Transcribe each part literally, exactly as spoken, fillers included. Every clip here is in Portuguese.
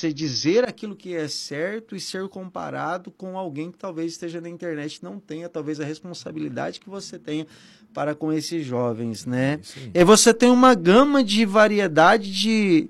você dizer aquilo que é certo e ser comparado com alguém que talvez esteja na internet e não tenha talvez a responsabilidade que você tenha para com esses jovens, né? Sim. E você tem uma gama de variedade de,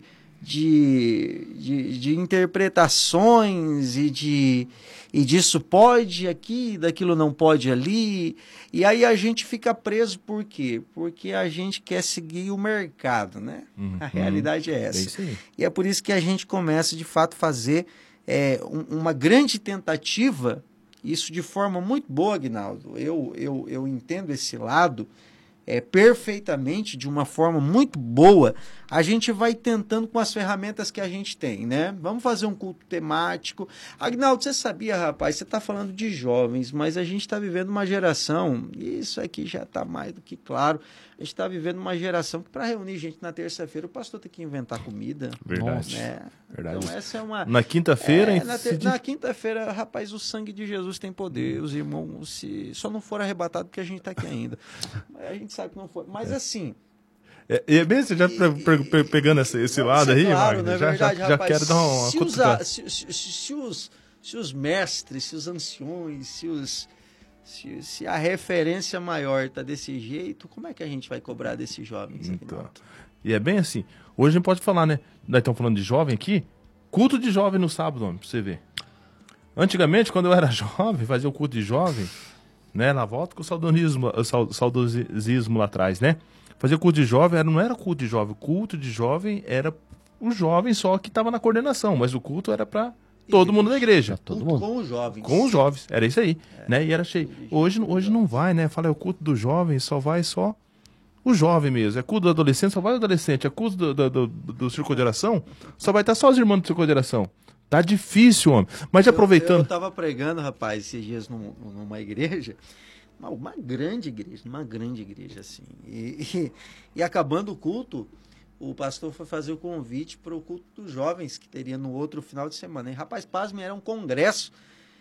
de, de, de interpretações e de e disso pode aqui, daquilo não pode ali, e aí a gente fica preso por quê? Porque a gente quer seguir o mercado, né? Uhum. A realidade é essa. É isso aí. E é por isso que a gente começa, de fato, a fazer é, um, uma grande tentativa, isso de forma muito boa, Aguinaldo. Eu, eu, eu entendo esse lado é, perfeitamente, de uma forma muito boa. A gente vai tentando com as ferramentas que a gente tem, né? Vamos fazer um culto temático. Aguinaldo, você sabia, rapaz, você está falando de jovens, mas a gente está vivendo uma geração, e isso aqui já está mais do que claro, a gente está vivendo uma geração que para reunir gente na terça-feira, o pastor tem que inventar comida. Verdade. Né? Verdade. Então essa é uma... Na quinta-feira... É, na, ter... na quinta-feira, rapaz, o sangue de Jesus tem poder, os irmãos se... só não foram arrebatados porque a gente está aqui ainda. A gente sabe que não foi. Mas assim... É, e é bem, você já e, pe, pe, pegando esse, esse lado aí, claro, Wagner, é já, verdade, já, rapaz, já quero dar uma se, cutucada. Os, se, se, se, os, se os mestres, se os anciões, se, os, se, se a referência maior está desse jeito, como é que a gente vai cobrar desses jovens? Então, e é bem assim, hoje a gente pode falar, né, nós estamos falando de jovem aqui, culto de jovem no sábado, homem, pra você ver. Antigamente, quando eu era jovem, fazia o culto de jovem, né, na volta com o saudosismo, o saudosismo lá atrás, né? Fazer culto de jovem era, não era culto de jovem. O culto de jovem era o jovem só que estava na coordenação, mas o culto era para todo mundo da igreja. Todo mundo. Com os jovens. Com os jovens, era isso aí. É, né? E era cheio. Hoje, hoje não vai, né? Fala, é o culto do jovem, só vai só o jovem mesmo. É culto do adolescente, só vai o adolescente. É culto do, do, do, do círculo de oração, só vai estar só os irmãos do círculo de oração. Tá difícil, homem. Mas eu, aproveitando... Eu estava pregando, rapaz, esses dias num, numa igreja... Uma, uma grande igreja, uma grande igreja, assim. E, e, e acabando o culto, o pastor foi fazer o convite para o culto dos jovens, que teria no outro final de semana. E, rapaz, pasme, era um congresso.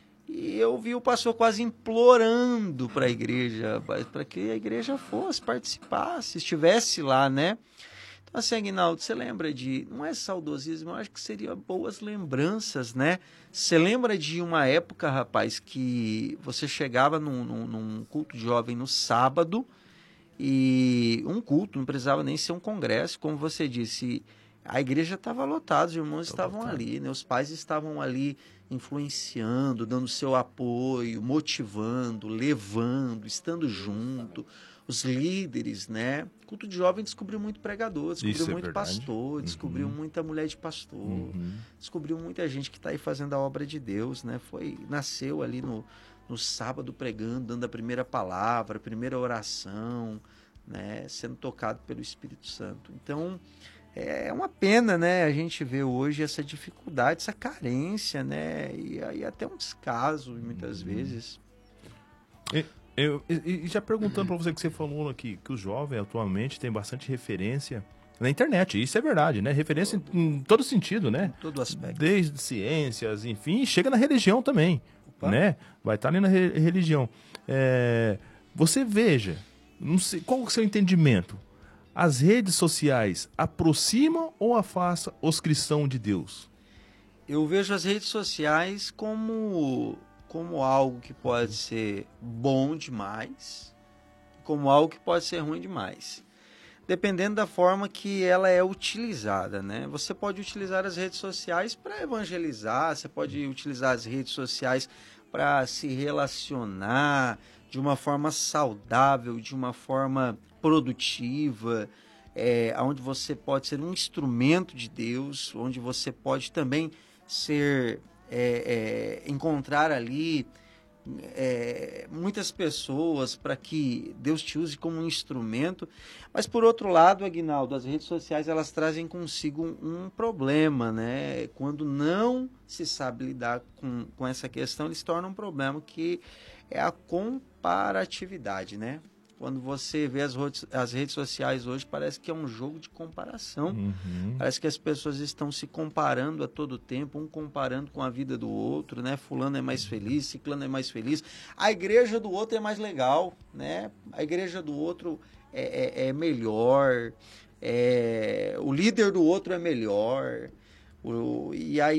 E eu vi o pastor quase implorando para a igreja, para que a igreja fosse, participasse, estivesse lá, né? Então, assim, Aguinaldo, você lembra de... Não é saudosismo, eu acho que seria boas lembranças, né? Você lembra de uma época, rapaz, que você chegava num, num, num culto de jovem no sábado e um culto, não precisava nem ser um congresso, como você disse, a igreja estava lotada, os irmãos tá estavam lotado. ali, né? Os pais estavam ali influenciando, dando seu apoio, motivando, levando, estando junto. Os líderes, né? O culto de jovem descobriu muito pregador, descobriu Isso muito é pastor, uhum. descobriu muita mulher de pastor, uhum. descobriu muita gente que está aí fazendo a obra de Deus, né? Foi, nasceu ali no, no sábado pregando, dando a primeira palavra, a primeira oração, né? Sendo tocado pelo Espírito Santo. Então, é uma pena, né? A gente vê hoje essa dificuldade, essa carência, né? E aí até um descaso, muitas uhum. vezes. E... Eu, e já perguntando para você que você falou aqui, que os jovens atualmente têm bastante referência na internet, isso é verdade, né? Referência todo, em, em todo sentido, né? Em todo aspecto. Desde ciências, enfim, chega na religião também, Opa. né? Vai estar ali na re religião. É, você veja, não sei, qual é o seu entendimento? As redes sociais aproximam ou afastam os cristãos de Deus? Eu vejo as redes sociais como... como algo que pode ser bom demais, como algo que pode ser ruim demais. Dependendo da forma que ela é utilizada, né? Você pode utilizar as redes sociais para evangelizar, você pode utilizar as redes sociais para se relacionar de uma forma saudável, de uma forma produtiva, é, onde você pode ser um instrumento de Deus, onde você pode também ser... É, é, encontrar ali é, muitas pessoas para que Deus te use como um instrumento, mas por outro lado, Aguinaldo, as redes sociais elas trazem consigo um, um problema, né? Quando não se sabe lidar com, com essa questão, ele se torna um problema que é a comparatividade, né? Quando você vê as, as redes sociais hoje, parece que é um jogo de comparação. Uhum. Parece que as pessoas estão se comparando a todo tempo, um comparando com a vida do outro, né? Fulano é mais feliz, ciclano é mais feliz. A igreja do outro é mais legal, né? A igreja do outro é, é, é melhor, é... o líder do outro é melhor. O... E aí